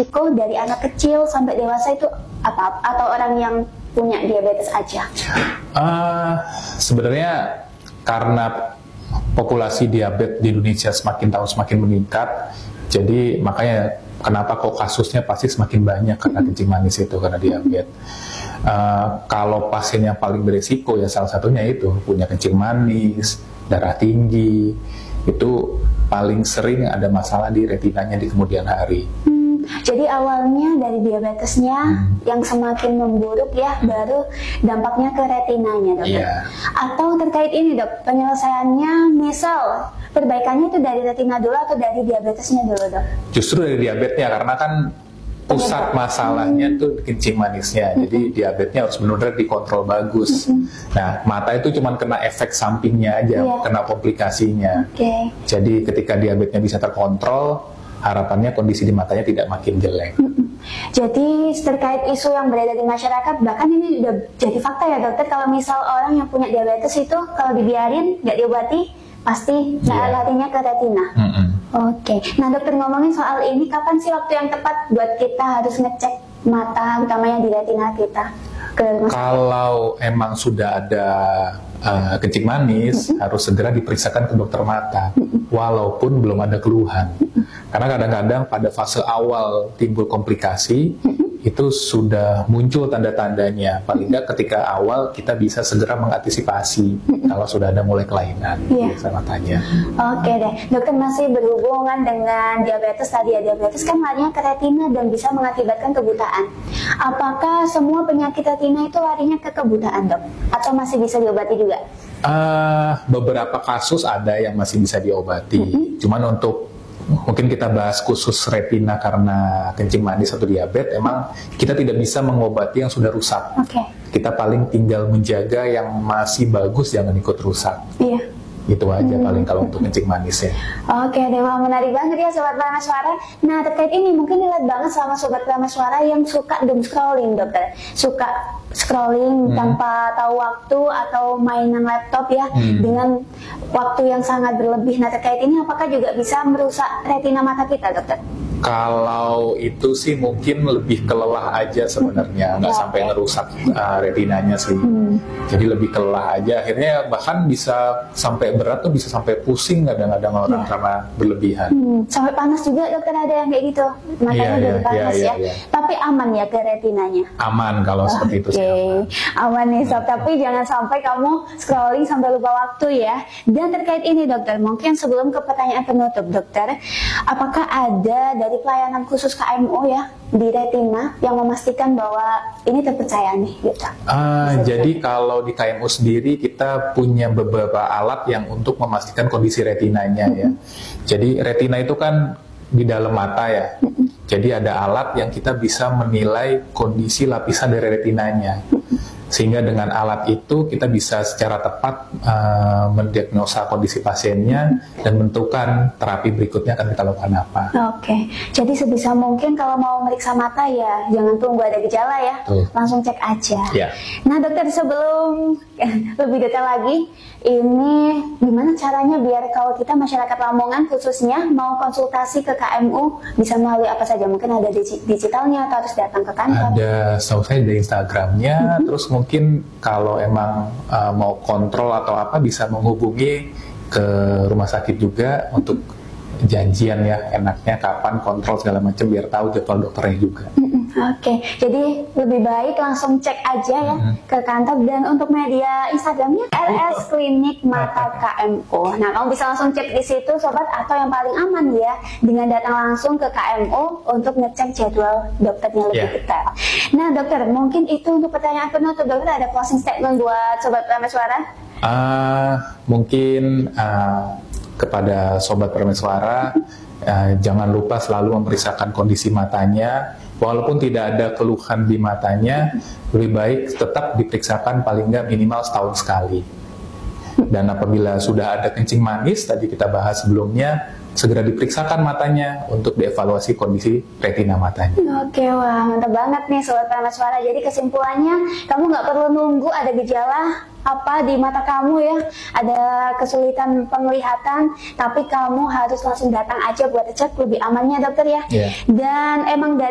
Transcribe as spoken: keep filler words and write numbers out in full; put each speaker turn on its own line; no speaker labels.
beresiko dari anak kecil sampai dewasa itu apa? Atau orang yang punya diabetes aja?
Uh, sebenarnya karena populasi diabetes di Indonesia semakin tahun semakin meningkat, jadi makanya kenapa kok kasusnya pasti semakin banyak karena kencing manis itu, karena diabetes. Uh, kalau pasien yang paling beresiko ya salah satunya itu punya kencing manis, darah tinggi, itu paling sering ada masalah di retinanya di kemudian hari.
Hmm, jadi awalnya dari diabetesnya hmm. yang semakin memburuk ya, hmm. baru dampaknya ke retinanya, dok.
Yeah.
Atau terkait ini, dok, penyelesaiannya misal perbaikannya itu dari retina dulu atau dari diabetesnya dulu, dok?
Justru dari diabetesnya, karena kan pusat masalahnya hmm. tuh kencing manisnya, hmm. jadi diabetesnya harus benar-benar dikontrol bagus. Hmm. Nah, mata itu cuma kena efek sampingnya aja, yeah. kena komplikasinya.
Okay.
Jadi ketika diabetesnya bisa terkontrol, harapannya kondisi di matanya tidak makin jelek.
Hmm. Jadi terkait isu yang beredar di masyarakat, bahkan ini udah jadi fakta ya, dokter, kalau misal orang yang punya diabetes itu kalau dibiarin, nggak diobati, pasti yeah. larinya ke retina. Mm-hmm. Oke, okay. Nah dokter, ngomongin soal ini, kapan sih waktu yang tepat buat kita harus ngecek mata, utamanya di retina kita? Ke
Kalau emang sudah ada uh, kencing manis, mm-hmm. harus segera diperiksakan ke dokter mata, mm-hmm. walaupun belum ada keluhan. Mm-hmm. Karena kadang-kadang pada fase awal timbul komplikasi, mm-hmm. itu sudah muncul tanda-tandanya. Paling nggak ketika awal kita bisa segera mengantisipasi mm-hmm. kalau sudah ada mulai kelainan yeah. di matanya.
Oke deh, dokter, masih berhubungan dengan diabetes tadi ya. Diabetes kan larinya ke retina dan bisa mengakibatkan kebutaan. Apakah semua penyakit retina itu larinya ke kebutaan, dok? Atau masih bisa diobati juga?
Uh, beberapa kasus ada yang masih bisa diobati. Mm-hmm. Cuman untuk mungkin kita bahas khusus retina karena kencing manis atau diabetes, emang kita tidak bisa mengobati yang sudah rusak.
Okay.
Kita paling tinggal menjaga yang masih bagus, jangan ikut rusak.
Iya.
Itu aja
hmm.
paling kalau untuk kencing manisnya.
Oke deh, wah menarik banget ya Sobat Prameswara. Nah terkait ini mungkin dilihat banget sama Sobat Prameswara yang suka doom scrolling, dokter. Suka scrolling hmm. tanpa tahu waktu atau mainan laptop ya, hmm. dengan waktu yang sangat berlebih. Nah terkait ini apakah juga bisa merusak retina mata kita, dokter?
Kalau itu sih mungkin lebih kelelah aja sebenarnya, nggak hmm. sampai ngerusak uh, retinanya sih. Hmm. Jadi lebih kelelah aja, akhirnya bahkan bisa sampai berat tuh, bisa sampai pusing kadang-kadang orang ya. Karena berlebihan. Hmm.
Sampai panas juga, dokter, ada yang kayak gitu, matanya
ya,
jadi
ya,
panas ya,
ya, ya.
Tapi aman ya ke retinanya?
Aman kalau
oh,
seperti itu
okay.
sih aman.
Aman nih sob, tapi jangan sampai kamu scrolling sampai lupa waktu ya. Dan terkait ini dokter, mungkin sebelum ke pertanyaan penutup, dokter, apakah ada dari pelayanan khusus K M U ya di retina yang memastikan bahwa ini terpercaya nih gitu?
Uh, jadi kalau di K M U sendiri kita punya beberapa alat yang untuk memastikan kondisi retinanya mm-hmm. ya. Jadi retina itu kan di dalam mata ya. Mm-hmm. Jadi ada alat yang kita bisa menilai kondisi lapisan dari retinanya. Mm-hmm. Sehingga dengan alat itu kita bisa secara tepat uh, mendiagnosa kondisi pasiennya dan menentukan terapi berikutnya akan kita lakukan apa.
Oke, jadi sebisa mungkin kalau mau meriksa mata ya jangan tunggu ada gejala ya, Tuh. langsung cek aja. Ya. Nah dokter, sebelum lebih detail lagi, ini gimana caranya biar kalau kita masyarakat Lamongan khususnya mau konsultasi ke K M U bisa melalui apa saja? Mungkin ada digitalnya atau harus datang ke kantor?
Ada, setahu saya ada Instagramnya, mm-hmm. terus mungkin kalau emang uh, mau kontrol atau apa bisa menghubungi ke rumah sakit juga untuk janjian ya, enaknya kapan kontrol segala macam biar tahu jadwal dokternya juga.
Mm-hmm. Oke, okay. Jadi lebih baik langsung cek aja ya mm-hmm. ke kantor. Dan untuk media Instagramnya R S Klinik Mata K M U. Nah kamu bisa langsung cek di situ sobat, atau yang paling aman ya dengan datang langsung ke K M U untuk ngecek jadwal dokternya lebih yeah. detail. Nah dokter, mungkin itu untuk pertanyaan penutup. Dokter ada closing statement buat sobat Prameswara?
Uh, mungkin uh, kepada sobat Prameswara, uh, jangan lupa selalu memeriksakan kondisi matanya. Walaupun tidak ada keluhan di matanya, lebih baik tetap diperiksakan paling nggak minimal setahun sekali. Dan apabila sudah ada kencing manis, tadi kita bahas sebelumnya, segera diperiksakan matanya untuk dievaluasi kondisi retina matanya.
Oke, wah mantap banget nih Sobat Prameswara. Jadi kesimpulannya, kamu nggak perlu nunggu ada gejala apa di mata kamu ya, ada kesulitan penglihatan, tapi kamu harus langsung datang aja buat cek, lebih amannya dokter ya. Yeah. Dan emang dari